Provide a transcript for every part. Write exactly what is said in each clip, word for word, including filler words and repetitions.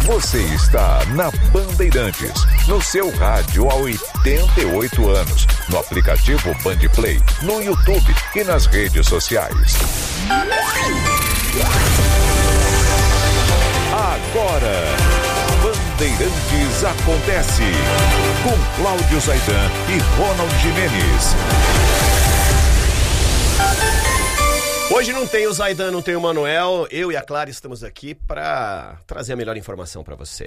Você está na Bandeirantes, no seu rádio há oitenta e oito anos, no aplicativo Bandplay, no YouTube e nas redes sociais. Agora, Bandeirantes acontece, com Cláudio Zaidan e Ronald Gimenez. Hoje não tem o Zaidan, não tem o Manuel. Eu e a Clara estamos aqui para trazer a melhor informação para você.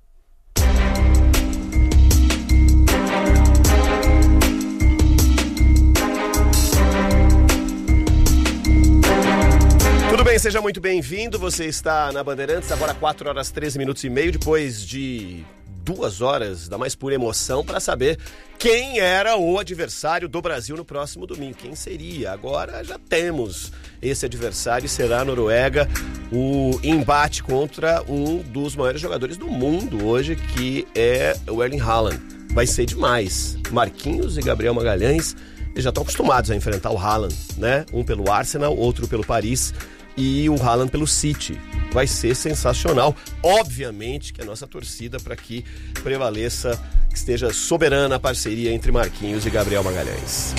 Tudo bem, seja muito bem-vindo. Você está na Bandeirantes, agora quatro horas, treze minutos e meio, depois de duas horas da mais pura emoção para saber quem era o adversário do Brasil no próximo domingo. Quem seria? Agora já temos esse adversário e será a Noruega, o embate contra um dos maiores jogadores do mundo hoje, que é o Erling Haaland. Vai ser demais. Marquinhos e Gabriel Magalhães, eles já estão acostumados a enfrentar o Haaland, né? Um pelo Arsenal, outro pelo Paris e o Haaland pelo City. Vai ser sensacional. Obviamente que a nossa torcida para que prevaleça, que esteja soberana a parceria entre Marquinhos e Gabriel Magalhães.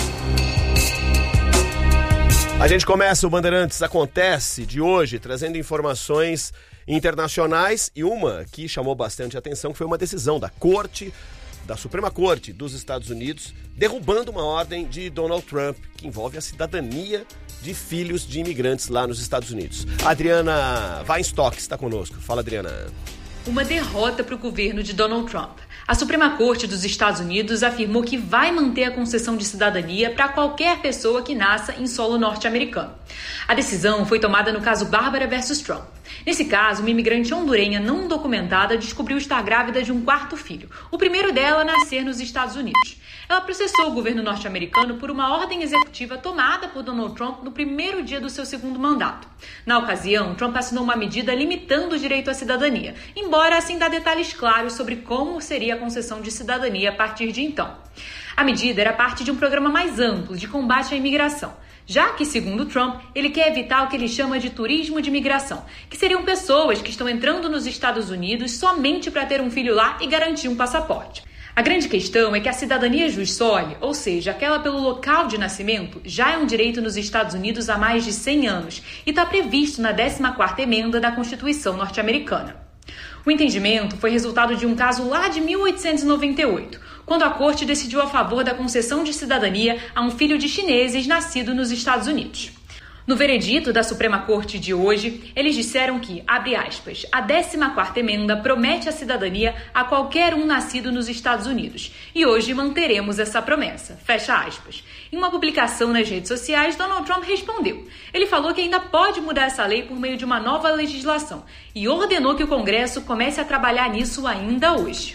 A gente começa o Bandeirantes Acontece de hoje trazendo informações internacionais e uma que chamou bastante atenção, que foi uma decisão da Corte, da Suprema Corte dos Estados Unidos, derrubando uma ordem de Donald Trump que envolve a cidadania de filhos de imigrantes lá nos Estados Unidos. Adriana Weinstock está conosco. Fala, Adriana. Uma derrota para o governo de Donald Trump. A Suprema Corte dos Estados Unidos afirmou que vai manter a concessão de cidadania para qualquer pessoa que nasça em solo norte-americano. A decisão foi tomada no caso Bárbara versus Trump. Nesse caso, uma imigrante hondurenha não documentada descobriu estar grávida de um quarto filho, o primeiro dela a nascer nos Estados Unidos. Ela processou o governo norte-americano por uma ordem executiva tomada por Donald Trump no primeiro dia do seu segundo mandato. Na ocasião, Trump assinou uma medida limitando o direito à cidadania, embora sem dar detalhes claros sobre como seria a concessão de cidadania a partir de então. A medida era parte de um programa mais amplo de combate à imigração, já que, segundo Trump, ele quer evitar o que ele chama de turismo de imigração, que seriam pessoas que estão entrando nos Estados Unidos somente para ter um filho lá e garantir um passaporte. A grande questão é que a cidadania jus soli, ou seja, aquela pelo local de nascimento, já é um direito nos Estados Unidos há mais de cem anos e está previsto na décima quarta emenda da Constituição norte-americana. O entendimento foi resultado de um caso lá de mil oitocentos e noventa e oito, quando a Corte decidiu a favor da concessão de cidadania a um filho de chineses nascido nos Estados Unidos. No veredito da Suprema Corte de hoje, eles disseram que, abre aspas, a décima quarta emenda promete a cidadania a qualquer um nascido nos Estados Unidos. E hoje manteremos essa promessa, fecha aspas. Em uma publicação nas redes sociais, Donald Trump respondeu. Ele falou que ainda pode mudar essa lei por meio de uma nova legislação e ordenou que o Congresso comece a trabalhar nisso ainda hoje.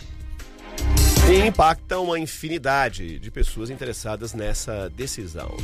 E impacta uma infinidade de pessoas interessadas nessa decisão.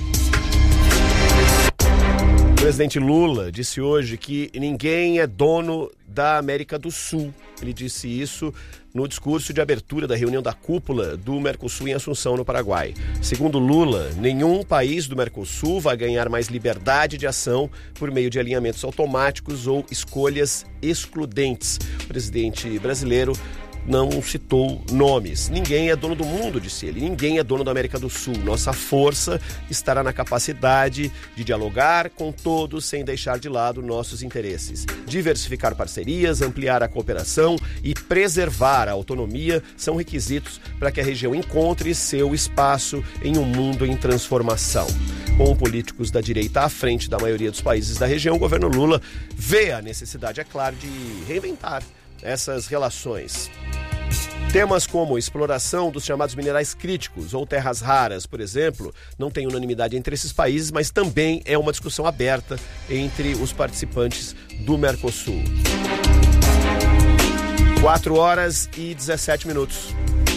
O presidente Lula disse hoje que ninguém é dono da América do Sul. Ele disse isso no discurso de abertura da reunião da cúpula do Mercosul em Assunção, no Paraguai. Segundo Lula, nenhum país do Mercosul vai ganhar mais liberdade de ação por meio de alinhamentos automáticos ou escolhas excludentes. O presidente brasileiro não citou nomes. Ninguém é dono do mundo, disse ele. Ninguém é dono da América do Sul. Nossa força estará na capacidade de dialogar com todos sem deixar de lado nossos interesses. Diversificar parcerias, ampliar a cooperação e preservar a autonomia são requisitos para que a região encontre seu espaço em um mundo em transformação. Com políticos da direita à frente da maioria dos países da região, o governo Lula vê a necessidade, é claro, de reinventar essas relações. Temas como exploração dos chamados minerais críticos ou terras raras, por exemplo, não tem unanimidade entre esses países, mas também é uma discussão aberta entre os participantes do Mercosul. quatro horas e dezessete minutos.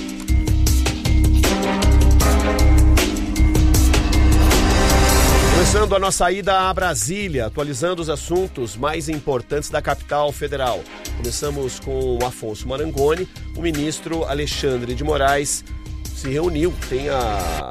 Começando a nossa ida a Brasília, atualizando os assuntos mais importantes da capital federal. Começamos com o Afonso Marangoni. O ministro Alexandre de Moraes se reuniu, tem a,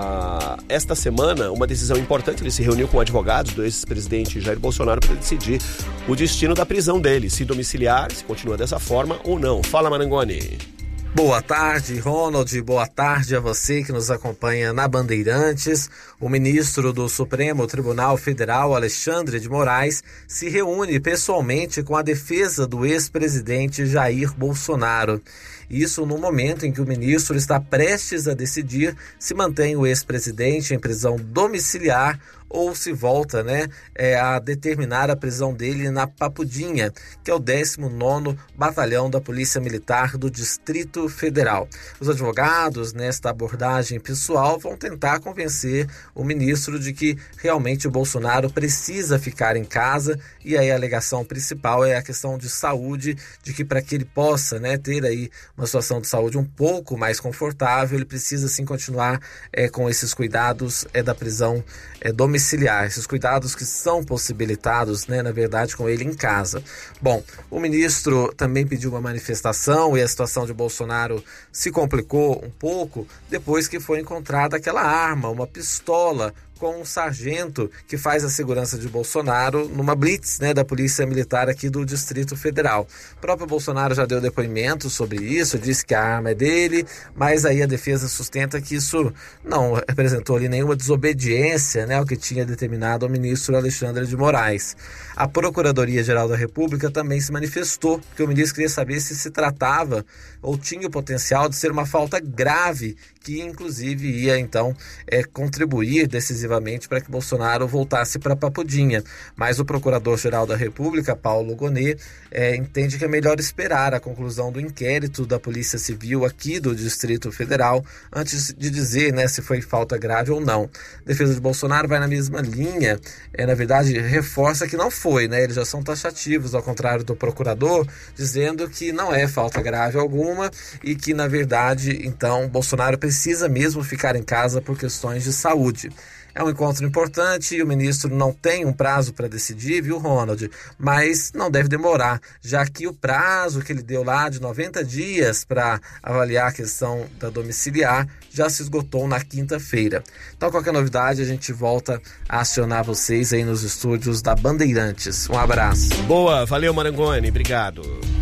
a, esta semana uma decisão importante. Ele se reuniu com advogados do ex-presidente Jair Bolsonaro para decidir o destino da prisão dele, se domiciliar, se continua dessa forma ou não. Fala, Marangoni. Boa tarde, Ronald. Boa tarde a você que nos acompanha na Bandeirantes. O ministro do Supremo Tribunal Federal, Alexandre de Moraes, se reúne pessoalmente com a defesa do ex-presidente Jair Bolsonaro. Isso no momento em que o ministro está prestes a decidir se mantém o ex-presidente em prisão domiciliar ou se volta, né, é, a determinar a prisão dele na Papudinha, que é o décimo nono Batalhão da Polícia Militar do Distrito Federal. Os advogados, nesta abordagem pessoal, vão tentar convencer o ministro de que realmente o Bolsonaro precisa ficar em casa, e aí a alegação principal é a questão de saúde, de que para que ele possa, né, ter aí uma situação de saúde um pouco mais confortável, ele precisa sim continuar é, com esses cuidados é, da prisão é, domiciliar. Esses cuidados que são possibilitados, né, na verdade, com ele em casa. Bom, o ministro também pediu uma manifestação e a situação de Bolsonaro se complicou um pouco depois que foi encontrada aquela arma, uma pistola, com um sargento que faz a segurança de Bolsonaro numa blitz, né, da Polícia Militar aqui do Distrito Federal. O próprio Bolsonaro já deu depoimento sobre isso, disse que a arma é dele, mas aí a defesa sustenta que isso não representou ali nenhuma desobediência, né, ao que tinha determinado o ministro Alexandre de Moraes. A Procuradoria-Geral da República também se manifestou, porque o ministro queria saber se se tratava ou tinha o potencial de ser uma falta grave, que inclusive ia então é, contribuir decisivamente para que Bolsonaro voltasse para Papudinha. Mas o Procurador-Geral da República, Paulo Gonet, é, entende que é melhor esperar a conclusão do inquérito da Polícia Civil aqui do Distrito Federal antes de dizer, né, se foi falta grave ou não. A defesa de Bolsonaro vai na mesma linha, é, na verdade reforça que não foi, né? Eles já são taxativos, ao contrário do procurador, dizendo que não é falta grave alguma e que, na verdade, então, Bolsonaro precisa mesmo ficar em casa por questões de saúde. É um encontro importante e o ministro não tem um prazo para decidir, viu, Ronald? Mas não deve demorar, já que o prazo que ele deu lá de noventa dias para avaliar a questão da domiciliar já se esgotou na quinta-feira. Então, qualquer novidade, a gente volta a acionar vocês aí nos estúdios da Bandeirantes. Um abraço. Boa, valeu, Marangoni, obrigado.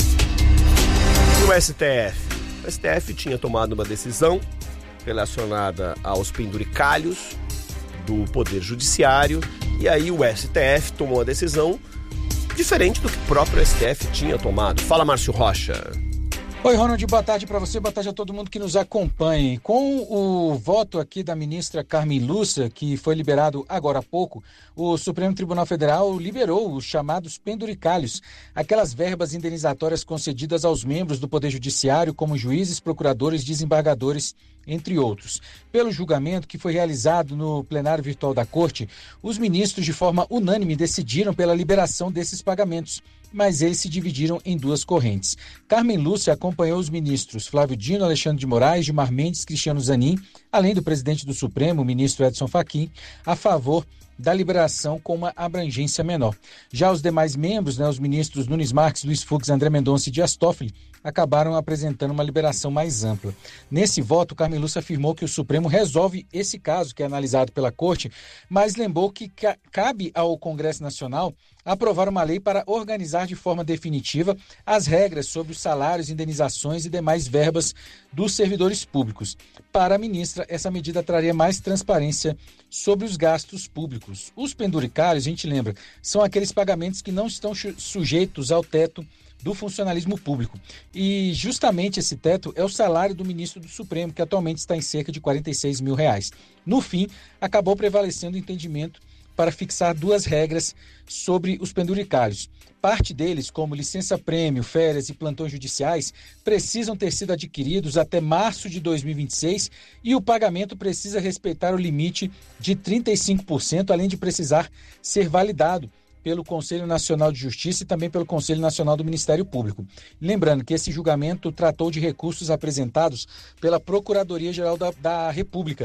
E o S T F? O S T F tinha tomado uma decisão relacionada aos penduricalhos do Poder Judiciário, e aí o S T F tomou uma decisão diferente do que o próprio S T F tinha tomado. Fala, Márcio Rocha. Oi, Ronald, boa tarde para você, boa tarde a todo mundo que nos acompanha. Com o voto aqui da ministra Carmen Lúcia, que foi liberado agora há pouco, o Supremo Tribunal Federal liberou os chamados penduricalhos, aquelas verbas indenizatórias concedidas aos membros do Poder Judiciário, como juízes, procuradores, desembargadores, entre outros. Pelo julgamento que foi realizado no plenário virtual da Corte, os ministros, de forma unânime, decidiram pela liberação desses pagamentos, mas eles se dividiram em duas correntes. Carmen Lúcia acompanhou os ministros Flávio Dino, Alexandre de Moraes, Gilmar Mendes, Cristiano Zanin, além do presidente do Supremo, o ministro Edson Fachin, a favor da liberação com uma abrangência menor. Já os demais membros, né, os ministros Nunes Marques, Luiz Fux, André Mendonça e Dias Toffoli, acabaram apresentando uma liberação mais ampla. Nesse voto, Carmen Lúcia afirmou que o Supremo resolve esse caso que é analisado pela Corte, mas lembrou que ca- cabe ao Congresso Nacional aprovar uma lei para organizar de forma definitiva as regras sobre os salários, indenizações e demais verbas dos servidores públicos. Para a ministra, essa medida traria mais transparência sobre os gastos públicos. Os penduricários, a gente lembra, são aqueles pagamentos que não estão sujeitos ao teto do funcionalismo público. E justamente esse teto é o salário do ministro do Supremo, que atualmente está em cerca de quarenta e seis mil reais. No fim, acabou prevalecendo o entendimento para fixar duas regras sobre os penduricários. Parte deles, como licença-prêmio, férias e plantões judiciais, precisam ter sido adquiridos até março de dois mil e vinte e seis e o pagamento precisa respeitar o limite de trinta e cinco por cento, além de precisar ser validado pelo Conselho Nacional de Justiça e também pelo Conselho Nacional do Ministério Público. Lembrando que esse julgamento tratou de recursos apresentados pela Procuradoria-Geral da, da República.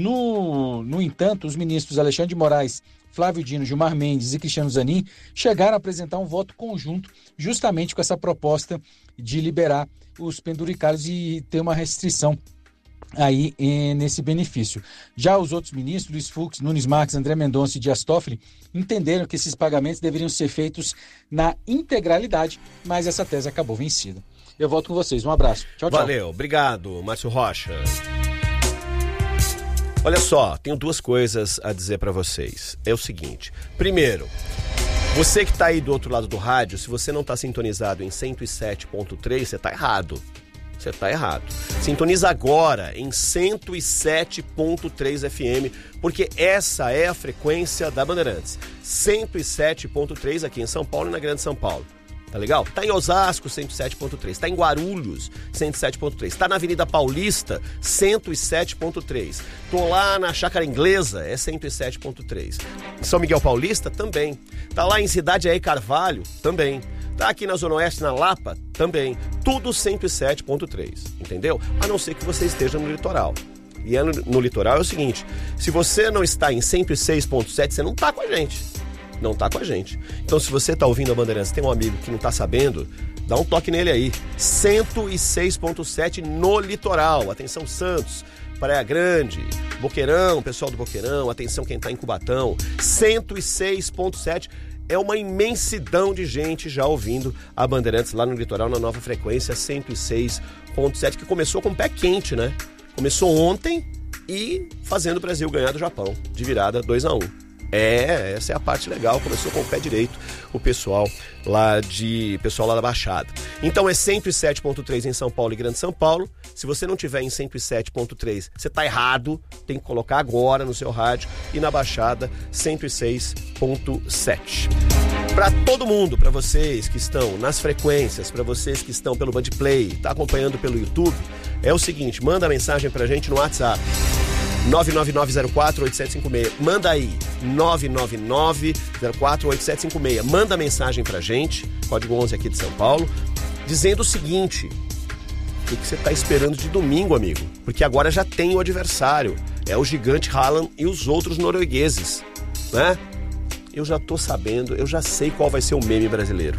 No, no entanto, os ministros Alexandre de Moraes, Flávio Dino, Gilmar Mendes e Cristiano Zanin chegaram a apresentar um voto conjunto justamente com essa proposta de liberar os penduricários e ter uma restrição aí eh, nesse benefício. Já os outros ministros, Luiz Fux, Nunes Marques, André Mendonça e Dias Toffoli, entenderam que esses pagamentos deveriam ser feitos na integralidade, mas essa tese acabou vencida. Eu volto com vocês. Um abraço. Tchau, tchau. Valeu. Obrigado, Márcio Rocha. Olha só, tenho duas coisas a dizer para vocês. É o seguinte. Primeiro, você que está aí do outro lado do rádio, se você não está sintonizado em cento e sete ponto três, você está errado. Você está errado. Sintoniza agora em cento e sete ponto três F M, porque essa é a frequência da Bandeirantes. cento e sete ponto três aqui em São Paulo e na Grande São Paulo. Tá legal? Tá em Osasco, cento e sete ponto três. Tá em Guarulhos, cento e sete ponto três. Tá na Avenida Paulista, cento e sete ponto três. Tô lá na Chácara Inglesa, é cento e sete ponto três. Em São Miguel Paulista, também. Tá lá em Cidade Aé Carvalho, também. Tá aqui na Zona Oeste, na Lapa, também. Tudo cento e sete ponto três, entendeu? A não ser que você esteja no litoral. E é no, no litoral é o seguinte, se você não está em cento e seis ponto sete, você não tá com a gente. Não tá com a gente. Então, se você tá ouvindo a Bandeirantes, tem um amigo que não tá sabendo, dá um toque nele aí. cento e seis ponto sete no litoral. Atenção, Santos, Praia Grande, Boqueirão, pessoal do Boqueirão, atenção quem tá em Cubatão. cento e seis ponto sete. É uma imensidão de gente já ouvindo a Bandeirantes lá no litoral, na nova frequência cento e seis ponto sete, que começou com o pé quente, né? Começou ontem e fazendo o Brasil ganhar do Japão, de virada dois a um. É, essa é a parte legal, começou com o pé direito o pessoal lá de pessoal lá da Baixada. Então é cento e sete ponto três em São Paulo e Grande São Paulo. Se você não tiver em cento e sete ponto três, você tá errado, tem que colocar agora no seu rádio. E na Baixada, cento e seis ponto sete. Para todo mundo, para vocês que estão nas frequências, para vocês que estão pelo Bandplay, tá acompanhando pelo YouTube, é o seguinte, manda mensagem pra gente no WhatsApp. nove nove nove zero quatro oito sete cinco seis. Manda aí, nove nove nove zero quatro oito sete cinco seis. Manda mensagem pra gente, código onze aqui de São Paulo, dizendo o seguinte: o que, que você tá esperando de domingo, amigo? Porque agora já tem o adversário, é o gigante Haaland e os outros noruegueses, né? Eu já tô sabendo, eu já sei qual vai ser o meme brasileiro.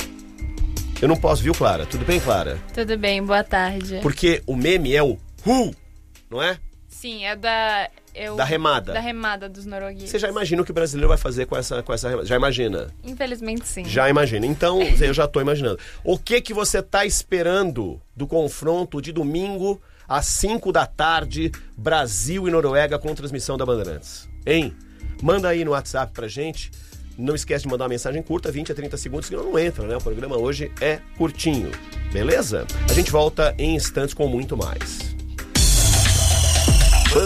Eu não posso, viu, Clara? Tudo bem, Clara? Tudo bem, boa tarde. Porque o meme é o Hu, não é? Sim, é da... Eu, da remada. Da remada dos noruegueses. Você já imagina o que o brasileiro vai fazer com essa, com essa remada? Já imagina? Infelizmente, sim. Já imagina. Então, eu já tô imaginando. O que que você tá esperando do confronto de domingo às cinco da tarde, Brasil e Noruega, com transmissão da Bandeirantes? Hein? Manda aí no WhatsApp pra gente. Não esquece de mandar uma mensagem curta, vinte a trinta segundos, senão não entra, né? O programa hoje é curtinho. Beleza? A gente volta em instantes com muito mais.